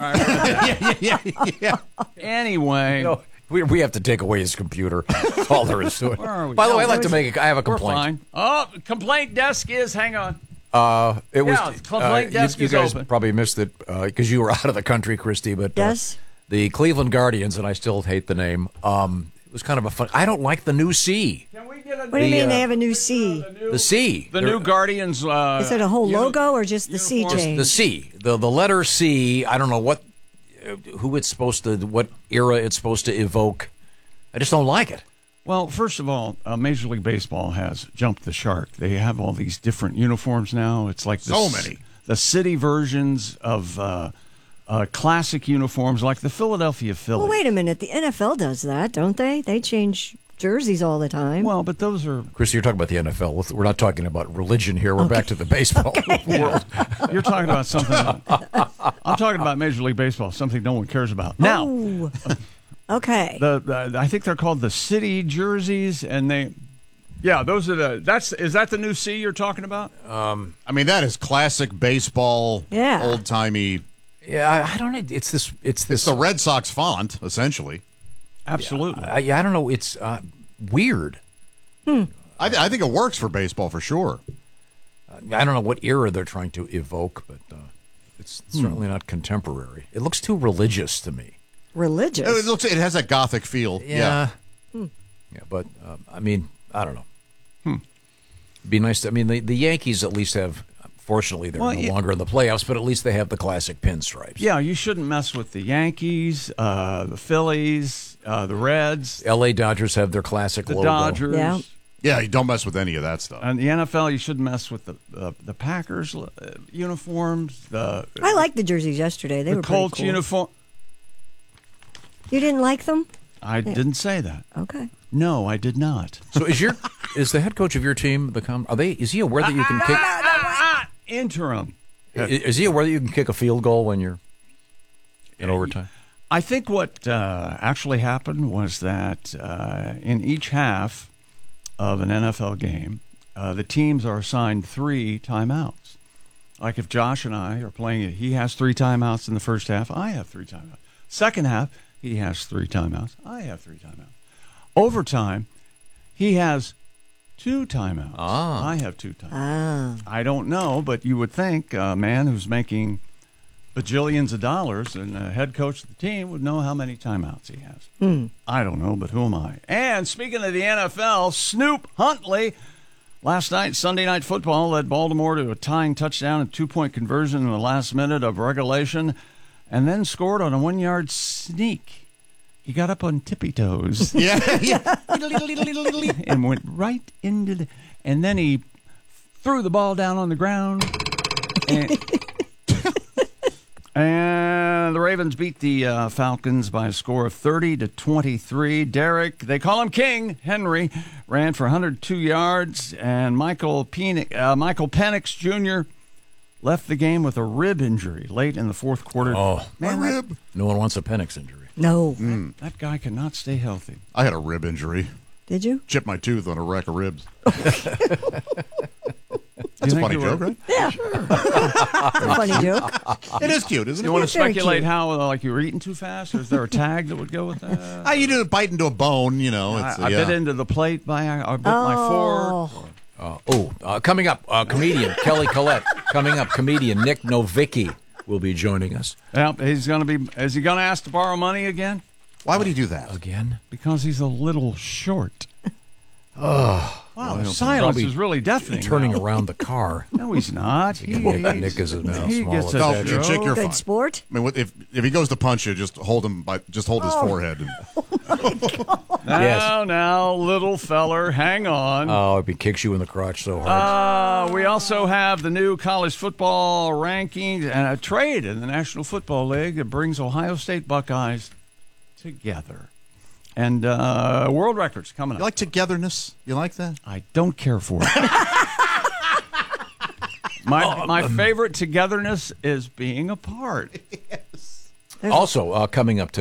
Yeah. Anyway. We have to take away his computer. That's all there is to it. Where are we? By the way, I'd like to make I have a We're complaint. fine. Oh, complaint desk is, hang on. It was complaint desk you is guys open. probably missed it because you were out of the country, Christy. But Yes. The Cleveland Guardians, and I still hate the name. It was kind of a fun. I don't like the new C. Can we get What do you mean they have a new C? The C. the new Guardians? Is it a whole logo or just the C uniforms. change? The C. The letter C. I don't know what era it's supposed to evoke. I just don't like it. Well, first of all, Major League Baseball has jumped the shark. They have all these different uniforms now. It's like So many. The city versions of classic uniforms, like the Philadelphia Phillies. Well, wait a minute. The NFL does that, don't they? They change jerseys all the time. Well, but those are Christy, you're talking about the NFL. We're not talking about religion here. We're back to the baseball world. you're talking about something. I'm talking about Major League Baseball, something no one cares about. Now, Oh. Okay. I think they're called the city jerseys, and those are is that the new C you're talking about? I mean, that is classic baseball, Yeah. old-timey. Yeah, I don't know. It's this. It's the Red Sox font, essentially. Absolutely. I don't know. It's weird. I think it works for baseball for sure. I don't know what era they're trying to evoke, but it's certainly not contemporary. It looks too religious to me. Religious. It has that gothic feel. Yeah. Yeah, but I mean, I don't know. It'd be nice to. I mean, the Yankees at least have. Fortunately, they're no longer in the playoffs, but at least they have the classic pinstripes. Yeah, you shouldn't mess with the Yankees, the Phillies, the Reds, L.A. Dodgers have their classic the logo. Dodgers. Yeah. Yeah, you don't mess with any of that stuff. And the NFL, you shouldn't mess with the Packers uniforms, I liked the jerseys yesterday. They the were Colts pretty cool. uniform. You didn't like them? I didn't say that. Okay. No, I did not. So is the head coach of your team is he aware that you can kick Interim. is he aware that you can kick a field goal when you're in overtime? I think what actually happened was that in each half of an NFL game, the teams are assigned 3 timeouts. Like if Josh and I are playing it, he has 3 timeouts in the first half. I have 3 timeouts. Second half, he has 3 timeouts. I have 3 timeouts. Overtime, he has 2 timeouts. I have 2 timeouts. I don't know, but you would think a man who's making bajillions of dollars and the head coach of the team would know how many timeouts he has. I don't know, but who am I? And speaking of the NFL, Snoop Huntley last night, Sunday Night Football, led Baltimore to a tying touchdown and 2-point conversion in the last minute of regulation, and then scored on a 1-yard sneak. He got up on tippy toes. Yeah. And went right into and then he threw the ball down on the ground. And the Ravens beat the Falcons by a score of 30-23. Derek, they call him King, Henry, ran for 102 yards, and Michael Penix Jr. left the game with a rib injury late in the fourth quarter. Oh, My rib. no one wants a Penix injury. No. That guy cannot stay healthy. I had a rib injury. Did you? Chipped my tooth on a rack of ribs. You That's a think funny you joke, were- right? Yeah. That's a funny joke. It is cute, isn't it? You want to It's very speculate cute. how, like, you were eating too fast, or is there a tag that would go with that? You didn't bite into a bone, you know. I bit into the plate I bit my fork. Coming up, comedian Kelly Collette. Coming up, comedian Nick Novicki will be joining us Yep, is he going to ask to borrow money again? Why would he do that? again. Because he's a little short. Wow, silence probably is really deafening. Turning now. around the car. No, he's not. Nick is now he small gets as a No, that. joke. Chick, you're Good fine. sport. I mean, if he goes to punch you, just hold him his forehead. Now, little feller, hang on. Oh, if he kicks you in the crotch so hard. We also have the new college football rankings and a trade in the National Football League that brings Ohio State Buckeyes together. And world records coming up. You like togetherness? You like that? I don't care for it. My favorite togetherness is being apart. Also, coming up